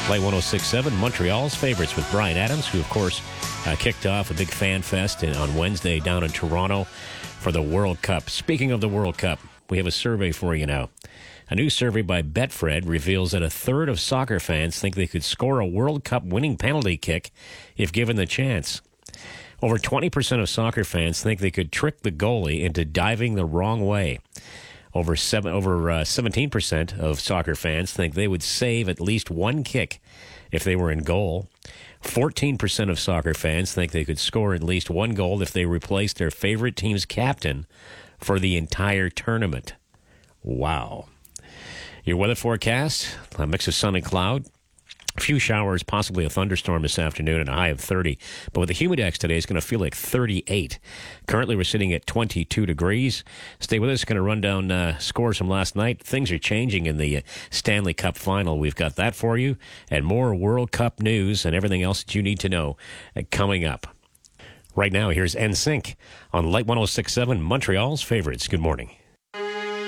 Light 106.7, Montreal's favorites with Brian Adams, who, of course, kicked off a big fan fest on Wednesday down in Toronto for the World Cup. Speaking of the World Cup, we have a survey for you now. A new survey by Betfred reveals that a third of soccer fans think they could score a World Cup winning penalty kick if given the chance. Over 20% of soccer fans think they could trick the goalie into diving the wrong way. Over 17% of soccer fans think they would save at least one kick if they were in goal. 14% of soccer fans think they could score at least one goal if they replaced their favorite team's captain for the entire tournament. Wow. Your weather forecast, a mix of sun and cloud. A few showers, possibly a thunderstorm this afternoon, and a high of 30. But with the humidex today, it's going to feel like 38. Currently, we're sitting at 22 degrees. Stay with us. Going to run down scores from last night. Things are changing in the Stanley Cup final. We've got that for you, and more World Cup news and everything else that you need to know coming up. Right now, here's NSYNC on Light 106.7, Montreal's favorites. Good morning.